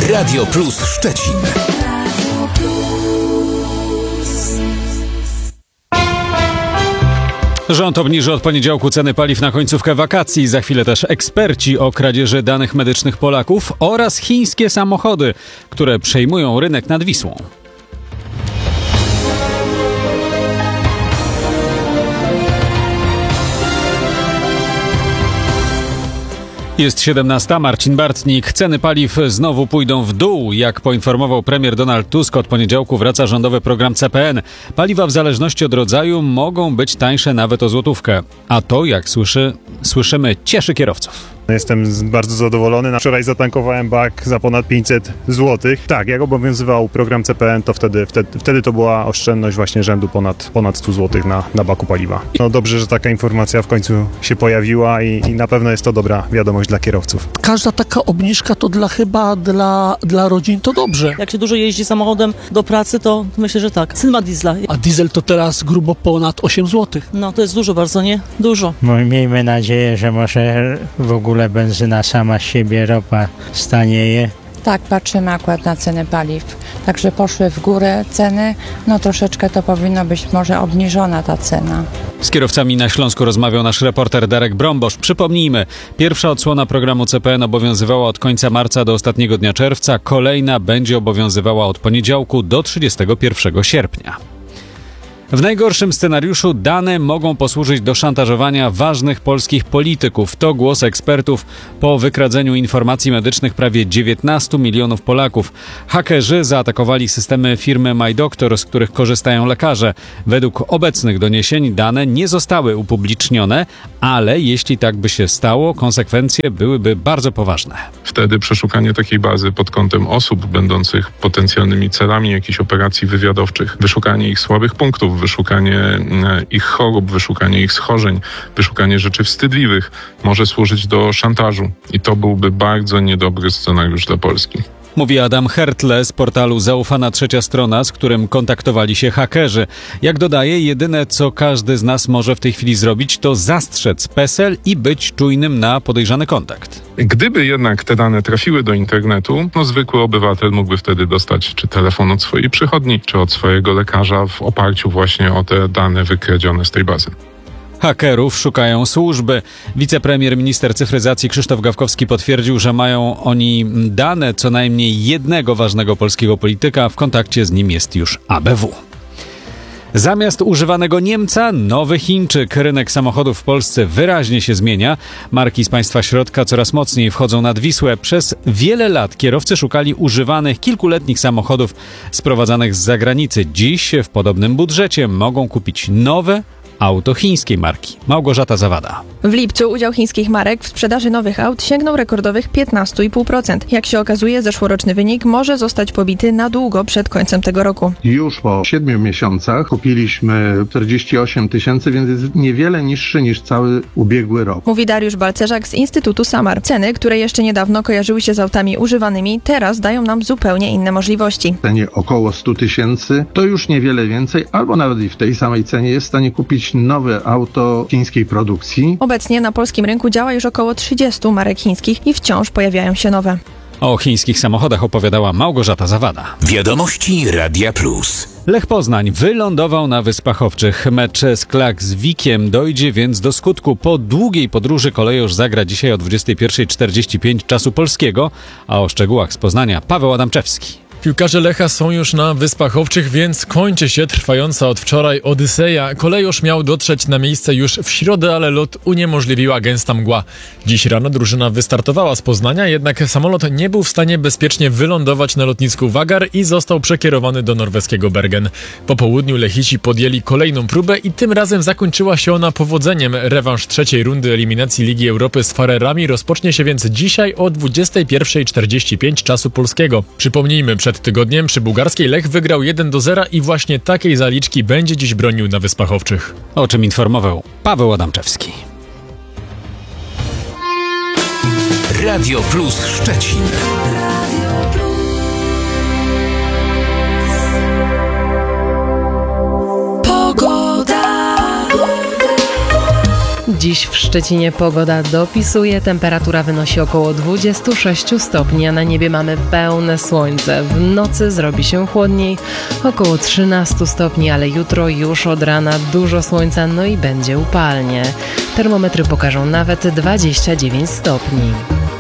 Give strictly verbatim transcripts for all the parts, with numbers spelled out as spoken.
Radio Plus Szczecin. Rząd obniży od poniedziałku ceny paliw na końcówkę wakacji. Za chwilę też eksperci o kradzieży danych medycznych Polaków oraz chińskie samochody, które przejmują rynek nad Wisłą. Jest siedemnasta, Marcin Bartnik. Ceny paliw znowu pójdą w dół. Jak poinformował premier Donald Tusk, od poniedziałku wraca rządowy program C P N. Paliwa w zależności od rodzaju mogą być tańsze nawet o złotówkę. A to, jak słyszy, słyszymy, cieszy kierowców. Jestem bardzo zadowolony. Wczoraj zatankowałem bak za ponad pięćset złotych. Tak, jak obowiązywał program C P N, to wtedy, wtedy, wtedy to była oszczędność właśnie rzędu ponad, ponad sto złotych na, na baku paliwa. No dobrze, że taka informacja w końcu się pojawiła i, i na pewno jest to dobra wiadomość dla kierowców. Każda taka obniżka to dla chyba dla, dla rodzin to dobrze. Jak się dużo jeździ samochodem do pracy, to myślę, że tak. Syn ma diesla. A diesel to teraz grubo ponad osiem złotych. No to jest dużo bardzo, nie? Dużo. No, miejmy nadzieję, że może w ogóle benzyna sama z siebie, ropa stanieje. Tak, patrzymy akurat na ceny paliw. Także poszły w górę ceny, no troszeczkę to powinno być może obniżona ta cena. Z kierowcami na Śląsku rozmawiał nasz reporter Darek Brombosz. Przypomnijmy, pierwsza odsłona programu C P N obowiązywała od końca marca do ostatniego dnia czerwca, kolejna będzie obowiązywała od poniedziałku do trzydziestego pierwszego sierpnia. W najgorszym scenariuszu dane mogą posłużyć do szantażowania ważnych polskich polityków. To głos ekspertów po wykradzeniu informacji medycznych prawie dziewiętnastu milionów Polaków. Hakerzy zaatakowali systemy firmy MyDoctor, z których korzystają lekarze. Według obecnych doniesień dane nie zostały upublicznione, ale jeśli tak by się stało, konsekwencje byłyby bardzo poważne. Wtedy przeszukanie takiej bazy pod kątem osób będących potencjalnymi celami jakichś operacji wywiadowczych, wyszukanie ich słabych punktów, wyszukanie ich chorób, wyszukanie ich schorzeń, wyszukanie rzeczy wstydliwych może służyć do szantażu. I to byłby bardzo niedobry scenariusz dla Polski. Mówi Adam Hertle z portalu Zaufana Trzecia Strona, z którym kontaktowali się hakerzy. Jak dodaje, jedyne co każdy z nas może w tej chwili zrobić, to zastrzec PESEL i być czujnym na podejrzany kontakt. Gdyby jednak te dane trafiły do internetu, no zwykły obywatel mógłby wtedy dostać czy telefon od swojej przychodni, czy od swojego lekarza w oparciu właśnie o te dane wykradzione z tej bazy. Hakerów szukają służby. Wicepremier, minister cyfryzacji Krzysztof Gawkowski potwierdził, że mają oni dane co najmniej jednego ważnego polskiego polityka. W kontakcie z nim jest już A B W. Zamiast używanego Niemca, nowy Chińczyk. Rynek samochodów w Polsce wyraźnie się zmienia. Marki z państwa środka coraz mocniej wchodzą nad Wisłę. Przez wiele lat kierowcy szukali używanych kilkuletnich samochodów sprowadzanych z zagranicy. Dziś w podobnym budżecie mogą kupić nowe auto chińskiej marki. Małgorzata Zawada. W lipcu udział chińskich marek w sprzedaży nowych aut sięgnął rekordowych piętnaście i pół procent. Jak się okazuje, zeszłoroczny wynik może zostać pobity na długo przed końcem tego roku. Już po siedmiu miesiącach kupiliśmy czterdzieści osiem tysięcy, więc jest niewiele niższy niż cały ubiegły rok. Mówi Dariusz Balcerzak z Instytutu Samar. Ceny, które jeszcze niedawno kojarzyły się z autami używanymi, teraz dają nam zupełnie inne możliwości. W cenie około stu tysięcy to już niewiele więcej, albo nawet i w tej samej cenie jest w stanie kupić nowe auto chińskiej produkcji. Obecnie na polskim rynku działa już około trzydziestu marek chińskich i wciąż pojawiają się nowe. O chińskich samochodach opowiadała Małgorzata Zawada. Wiadomości Radia Plus. Lech Poznań wylądował na Wyspach Owczych. Mecz z Klaksvikiem dojdzie więc do skutku. Po długiej podróży kolejorz zagra dzisiaj o dwudziestej pierwszej czterdzieści pięć czasu polskiego, a o szczegółach z Poznania Paweł Adamczewski. Piłkarze Lecha są już na Wyspach Owczych, więc kończy się trwająca od wczoraj odyseja. Kolejorz miał dotrzeć na miejsce już w środę, ale lot uniemożliwiła gęsta mgła. Dziś rano drużyna wystartowała z Poznania, jednak samolot nie był w stanie bezpiecznie wylądować na lotnisku Wagar i został przekierowany do norweskiego Bergen. Po południu Lechici podjęli kolejną próbę i tym razem zakończyła się ona powodzeniem. Rewanż trzeciej rundy eliminacji Ligi Europy z Farerami rozpocznie się więc dzisiaj o dwudziestej pierwszej czterdzieści pięć czasu polskiego. Przypomnijmy, przed tygodniem przy bułgarskiej Lech wygrał jeden do zera i właśnie takiej zaliczki będzie dziś bronił na Wyspach Owczych. O czym informował Paweł Adamczewski. Radio Plus Szczecin. Dziś w Szczecinie pogoda dopisuje, temperatura wynosi około dwadzieścia sześć stopni, a na niebie mamy pełne słońce. W nocy zrobi się chłodniej, około trzynaście stopni, ale jutro już od rana dużo słońca, no i będzie upalnie. Termometry pokażą nawet dwadzieścia dziewięć stopni.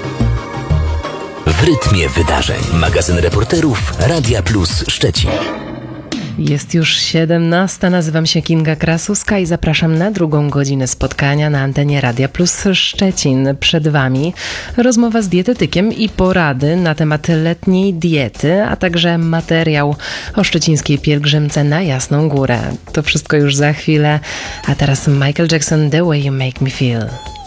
W rytmie wydarzeń. Magazyn reporterów Radia Plus Szczecin. Jest już siedemnasta, nazywam się Kinga Krasuska i zapraszam na drugą godzinę spotkania na antenie Radia Plus Szczecin. Przed Wami rozmowa z dietetykiem i porady na temat letniej diety, a także materiał o szczecińskiej pielgrzymce na Jasną Górę. To wszystko już za chwilę, a teraz Michael Jackson, The Way You Make Me Feel.